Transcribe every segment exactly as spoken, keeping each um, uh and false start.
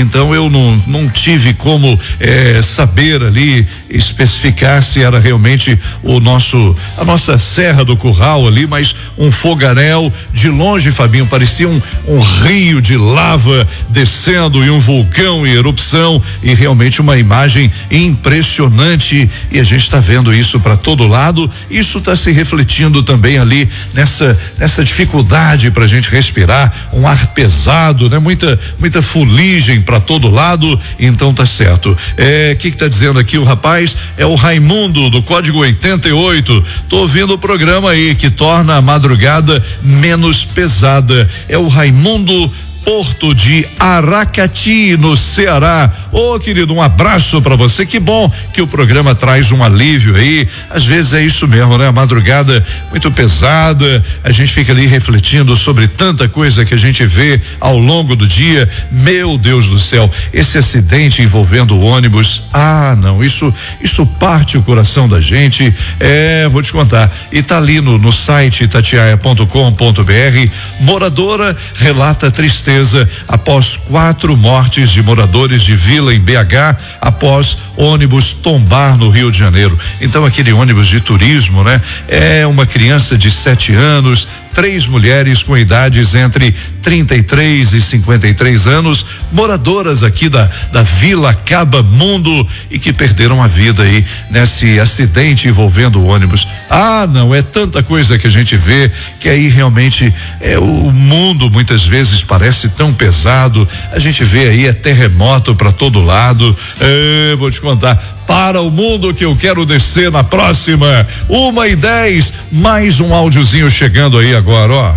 então eu não, não tive como é, saber ali, especificar se era realmente o nosso, a nossa Serra do Curral ali, mas um fogaréu de longe, Fabinho, parecia um, um rio de lava descendo e um vulcão em erupção, e realmente uma imagem impressionante, e a gente está vendo isso para todo lado. Isso está se refletindo também ali nessa nessa dificuldade para a gente respirar, um ar pesado, né? Muita muita fuligem para todo lado. Então tá certo. É, que que tá dizendo aqui o rapaz? É o Raimundo do Código oitenta e oito. Tô ouvindo o programa aí que torna a madrugada menos pesada. É o Raimundo Porto de Aracati, no Ceará. Ô, oh, querido, um abraço para você. Que bom que o programa traz um alívio aí. Às vezes é isso mesmo, né? A madrugada muito pesada, a gente fica ali refletindo sobre tanta coisa que a gente vê ao longo do dia. Meu Deus do céu, esse acidente envolvendo o ônibus, ah, não, isso isso parte o coração da gente. É, vou te contar. E tá ali no, no site itatiaia ponto com ponto br. Moradora relata tristeza após quatro mortes de moradores de vila em B H após ônibus tombar no Rio de Janeiro. Então aquele ônibus de turismo, né? É uma criança de sete anos, três mulheres com idades entre trinta e três e cinquenta e três anos, moradoras aqui da da Vila Caba Mundo, e que perderam a vida aí nesse acidente envolvendo o ônibus. Ah, não, é tanta coisa que a gente vê que aí realmente é o mundo muitas vezes parece tão pesado. A gente vê aí é terremoto para todo lado. É, vou te contar, para o mundo que eu quero descer na próxima. Uma e dez, mais um áudiozinho chegando aí agora, ó.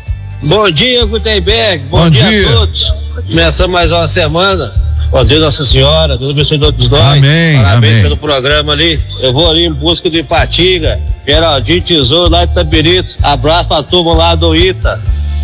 Bom dia, Gutenberg. Bom, Bom dia, dia a todos. Começando mais uma semana. Ó Deus Nossa Senhora, Deus abençoe todos nós. Amém. Parabéns amém. pelo programa ali. Eu vou ali em busca de Ipatinga, Geraldinho Tesouro lá de Itabirito. Abraço pra turma lá do Ita.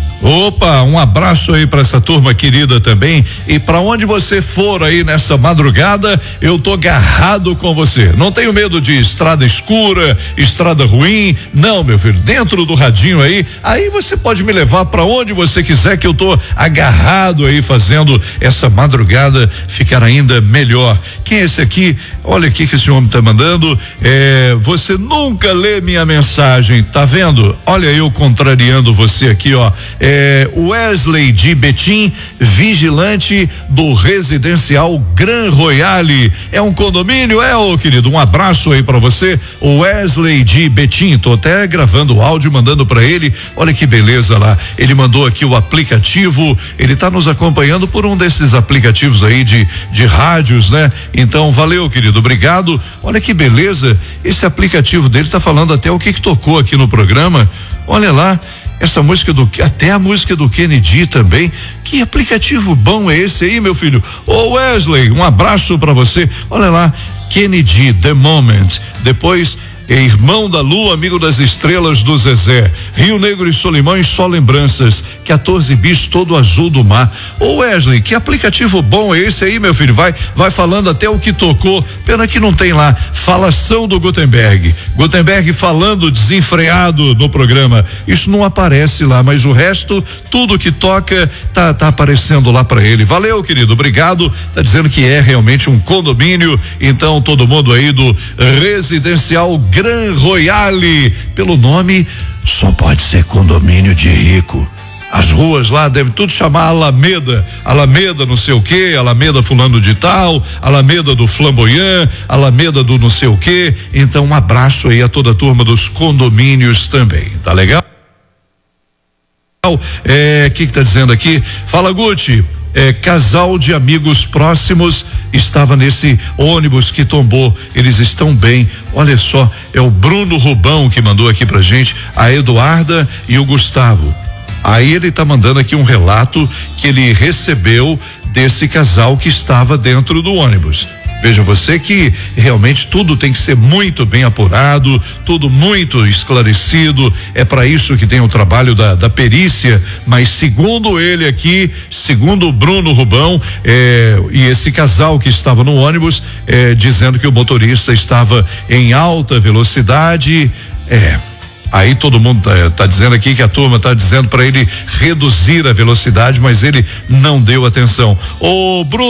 Opa, um abraço aí para essa turma querida também, e para onde você for aí nessa madrugada, eu tô agarrado com você. Não tenho medo de estrada escura, estrada ruim, não, meu filho, dentro do radinho aí, aí você pode me levar para onde você quiser, que eu tô agarrado aí fazendo essa madrugada ficar ainda melhor. Quem é esse aqui? Olha aqui que esse homem tá mandando, é, você nunca lê minha mensagem, tá vendo? Olha eu contrariando você aqui, ó. É, É, Wesley de Betim, vigilante do residencial Gran Royale. É um condomínio, é, ô querido? Um abraço aí pra você, o Wesley de Betim. Tô até gravando o áudio, mandando pra ele. Olha que beleza lá. Ele mandou aqui o aplicativo. Ele tá nos acompanhando por um desses aplicativos aí de, de rádios, né? Então, valeu, querido. Obrigado. Olha que beleza. Esse aplicativo dele tá falando até o que que tocou aqui no programa. Olha lá. Essa música do, até a música do Kennedy também. Que aplicativo bom é esse aí, meu filho? Ô Wesley, um abraço pra você. Olha lá, Kennedy, The Moment. Depois, Irmão da Lua, Amigo das Estrelas do Zezé. Rio Negro e Solimões, só lembranças. quatorze bis, todo azul do mar. Ô Wesley, que aplicativo bom é esse aí, meu filho? Vai, vai falando até o que tocou. Pena que não tem lá. Falação do Gutenberg. Gutenberg falando desenfreado no programa. Isso não aparece lá, mas o resto, tudo que toca, tá, tá aparecendo lá pra ele. Valeu, querido. Obrigado. Tá dizendo que é realmente um condomínio. Então, todo mundo aí do residencial Gran Royale, pelo nome, só pode ser condomínio de rico. As ruas lá devem tudo chamar Alameda, Alameda não sei o que, Alameda fulano de tal, Alameda do Flamboyant, Alameda do não sei o que. Então, um abraço aí a toda a turma dos condomínios também, tá legal? É, que que tá dizendo aqui? Fala, Guti. É, casal de amigos próximos estava nesse ônibus que tombou. Eles estão bem. Olha só, é o Bruno Rubão que mandou aqui pra gente, a Eduarda e o Gustavo. Aí ele tá mandando aqui um relato que ele recebeu desse casal que estava dentro do ônibus. Veja você que realmente tudo tem que ser muito bem apurado, tudo muito esclarecido. É para isso que tem o trabalho da, da perícia. Mas segundo ele aqui, segundo o Bruno Rubão, é, e esse casal que estava no ônibus, é, dizendo que o motorista estava em alta velocidade. É. Aí todo mundo tá, tá dizendo aqui que a turma tá dizendo para ele reduzir a velocidade, mas ele não deu atenção. Ô, Bruno.